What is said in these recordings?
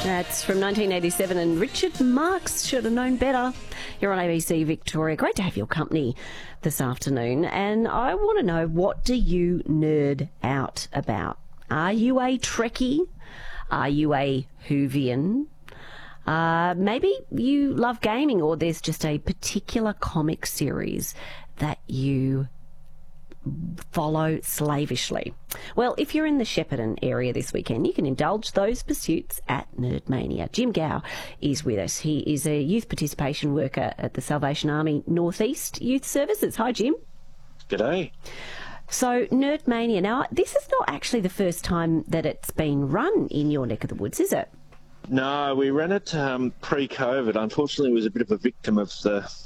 That's from 1987, and Richard Marx should have known better. You're on ABC Victoria. Great to have your company this afternoon. And I want to know, what do you nerd out about? Are you a Trekkie? Are you a Whovian? Maybe you love gaming, or there's just a particular comic series that you follow slavishly. Well, if you're in the Shepparton area this weekend, you can indulge those pursuits at Nerdmania. Jim Gow is with us. He is a youth participation worker at the Salvation Army Northeast Youth Services. Hi, Jim. G'day. So, Nerdmania. Now, this is not actually the first time that it's been run in your neck of the woods, is it? No, we ran it pre-COVID. Unfortunately, it was a bit of a victim of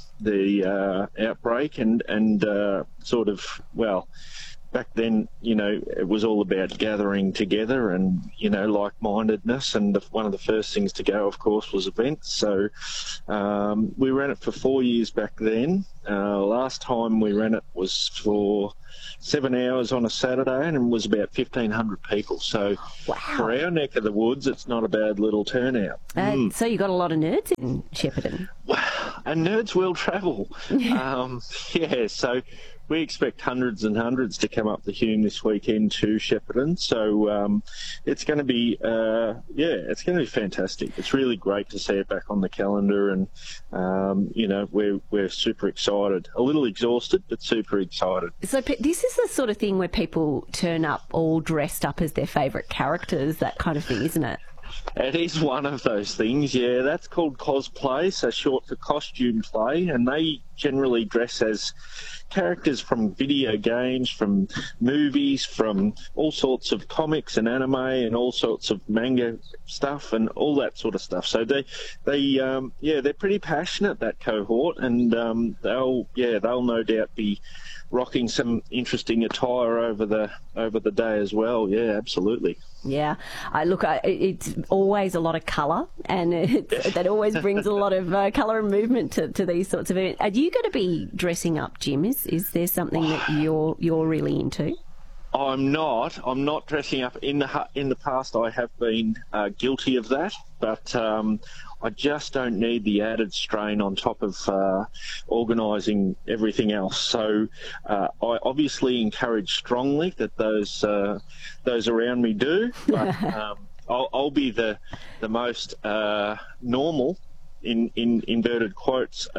the outbreak and sort of, well, back then, you know, it was all about gathering together and, you know, like-mindedness, and one of the first things to go, of course, was events. So we ran it for 4 years back then. Last time we ran it was for 7 hours on a Saturday, and it was about 1,500 people. So wow. For our neck of the woods, it's not a bad little turnout. So you got a lot of nerds in Shepparton. And nerds will travel. Yeah, so we expect hundreds and hundreds to come up the Hume this weekend to Shepparton. So it's going to be, it's going to be fantastic. It's really great to see it back on the calendar, and you know, we're super excited. A little exhausted, but super excited. So this is the sort of thing where people turn up all dressed up as their favourite characters, that kind of thing, isn't it? It is one of those things, yeah. That's called cosplay, so short for costume play, and they generally dress as characters from video games, from movies, from all sorts of comics and anime and all sorts of manga stuff and all that sort of stuff. So they're pretty passionate, that cohort, and they'll no doubt be rocking some interesting attire over the day as well. Yeah, absolutely. Yeah, it's always a lot of colour, and that always brings a lot of colour and movement to these sorts of events. Are you going to be dressing up, Jim? Is there something that you're really into? I'm not dressing up. In the past, I have been guilty of that, but I just don't need the added strain on top of organising everything else. So I obviously encourage strongly that those around me do, but I'll be the most normal, in inverted quotes,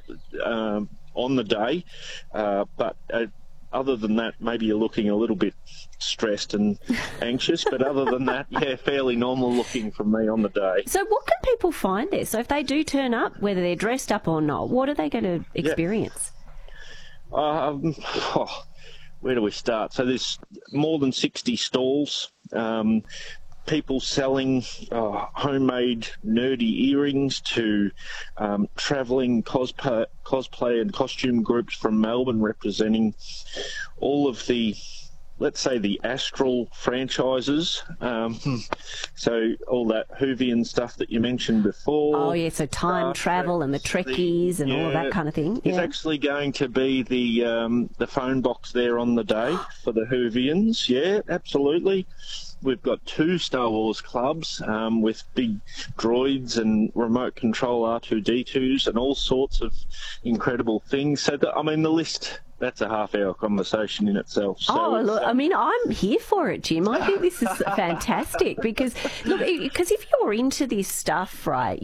on the day, but other than that, maybe you're looking a little bit stressed and anxious, but other than that, yeah, fairly normal looking from me on the day. So what can people find there? So if they do turn up, whether they're dressed up or not, what are they going to experience? Where do we start? So there's more than 60 stalls. People selling homemade nerdy earrings to travelling cosplay and costume groups from Melbourne, representing all of the, let's say, the Astral franchises. So all that Whovian stuff that you mentioned before. Oh, yeah, so time travel and the Trekkies and all of that kind of thing. There's actually going to be the phone box there on the day for the Whovians. Yeah, absolutely. We've got 2 Star Wars clubs with big droids and remote control R2-D2s and all sorts of incredible things. So, the list, that's a half-hour conversation in itself. So look, I'm here for it, Jim. I think this is fantastic because if you're into this stuff, right,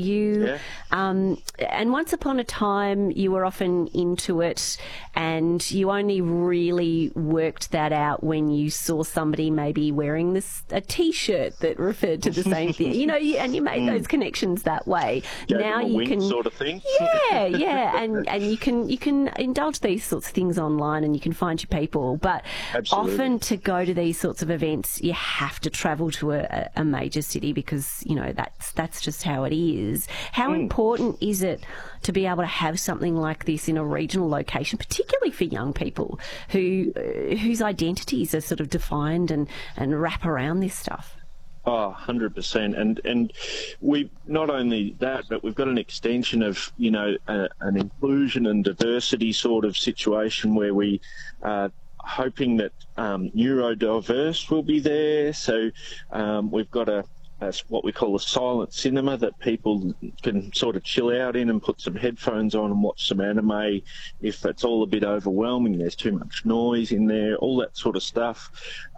and once upon a time you were often into it, and you only really worked that out when you saw somebody maybe wearing a T-shirt that referred to the same thing, you know, and you made those connections that way. Now you can sort of thing. Yeah, and you can indulge these sorts of things online, and you can find your people, but absolutely. Often to go to these sorts of events you have to travel to a major city because, you know, that's just how it is. How important is it to be able to have something like this in a regional location, particularly for young people whose identities are sort of defined and wrap around this stuff? Oh, 100%. And we not only that, but we've got an extension of, you know, an inclusion and diversity sort of situation where we are hoping that neurodiverse will be there. So we've got a what we call a silent cinema that people can sort of chill out in and put some headphones on and watch some anime if it's all a bit overwhelming, there's too much noise in there, all that sort of stuff.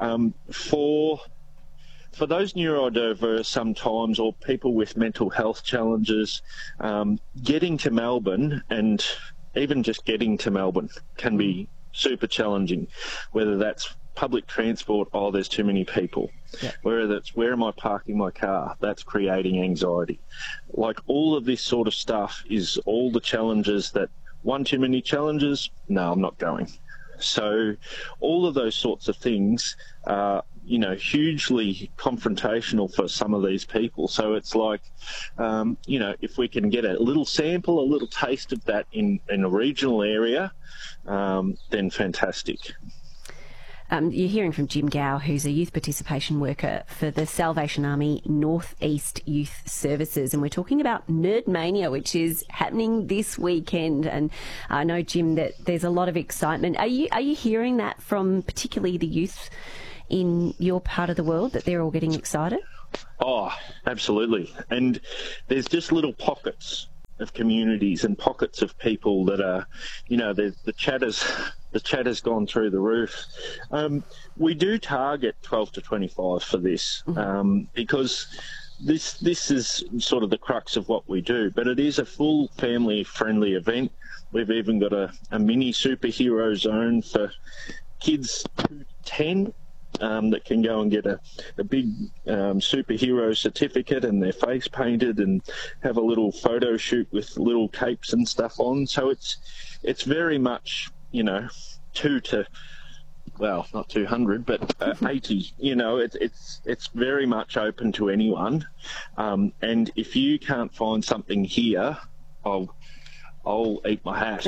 For those neurodiverse sometimes, or people with mental health challenges, getting to Melbourne, and even just getting to Melbourne, can be super challenging, whether that's public transport, there's too many people. Yeah. Whether that's where am I parking my car, that's creating anxiety. Like, all of this sort of stuff is all the challenges that, one too many challenges, no, I'm not going. So all of those sorts of things are, hugely confrontational for some of these people. So it's like, if we can get a little sample, a little taste of that in a regional area, then fantastic. You're hearing from Jim Gow, who's a youth participation worker for the Salvation Army North East Youth Services, and we're talking about Nerdmania, which is happening this weekend. And I know, Jim, that there's a lot of excitement. Are you hearing that from particularly the youth in your part of the world, that they're all getting excited? Oh, absolutely. And there's just little pockets of communities and pockets of people that are, the chatter's gone through the roof. We do target 12 to 25 for this, because this is sort of the crux of what we do, but it is a full family-friendly event. We've even got a mini superhero zone for kids 2 to 10, that can go and get a big superhero certificate and their face painted and have a little photo shoot with little capes and stuff on. So it's very much, 2 to, well, not 200, but 80. It's very much open to anyone. And if you can't find something here, I'll eat my hat.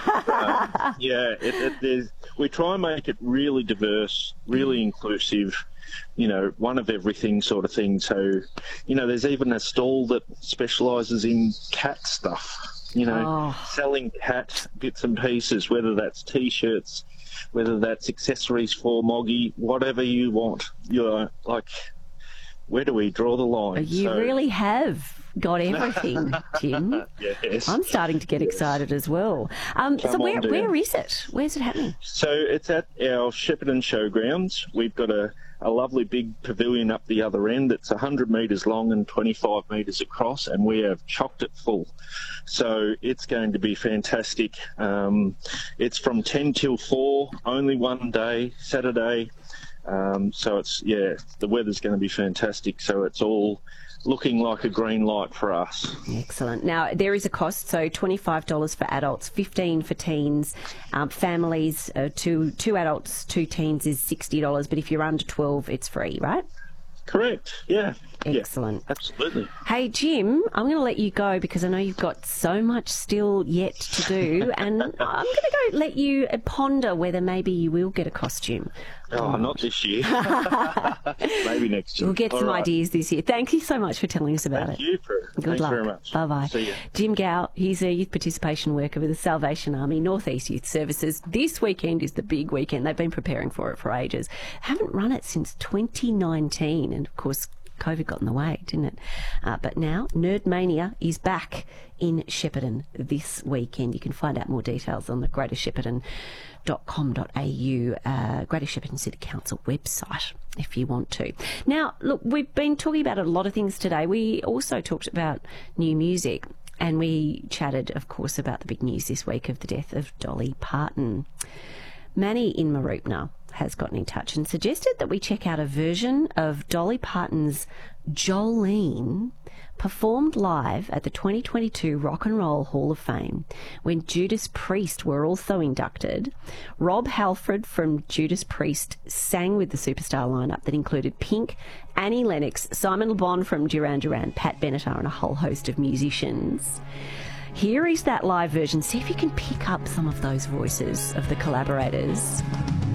We try and make it really diverse, really inclusive, one of everything sort of thing. So, there's even a stall that specialises in cat stuff, selling cat bits and pieces, whether that's T-shirts, whether that's accessories for Moggy, whatever you want. You're like, where do we draw the line? You really have got everything, Jim. Yes. I'm starting to get excited as well. So where is it? Where's it happening? So it's at our Shepparton Showgrounds. We've got a lovely big pavilion up the other end. It's 100 metres long and 25 metres across, and we have chocked it full. So it's going to be fantastic. It's from 10 till 4, only one day, Saturday. So the weather's going to be fantastic. So it's all looking like a green light for us. Excellent. Now, there is a cost, so $25 for adults, $15 for teens. Families, two adults, 2 teens is $60, but if you're under 12, it's free, right? Correct, yeah. Excellent. Yeah, absolutely. Hey, Jim, I'm going to let you go because I know you've got so much still yet to do, and I'm going to go let you ponder whether maybe you will get a costume. Oh, not this year. Maybe next year. We'll get some ideas this year. Thank you so much for telling us about it. Thank you. Good luck. Very much. Bye-bye. See you. Jim Gow, he's a youth participation worker with the Salvation Army North East Youth Services. This weekend is the big weekend. They've been preparing for it for ages. Haven't run it since 2019, and of course COVID got in the way, didn't it? But now Nerdmania is back in Shepparton this weekend. You can find out more details on the greatershepparton.com.au, Greater Shepparton City Council website if you want to. Now, look, we've been talking about a lot of things today. We also talked about new music, and we chatted, of course, about the big news this week of the death of Dolly Parton. Manny in Mooroopna has gotten in touch and suggested that we check out a version of Dolly Parton's Jolene performed live at the 2022 Rock and Roll Hall of Fame when Judas Priest were also inducted. Rob Halford from Judas Priest sang with the superstar lineup that included Pink, Annie Lennox, Simon Le Bon from Duran Duran, Pat Benatar and a whole host of musicians. Here is that live version. See if you can pick up some of those voices of the collaborators.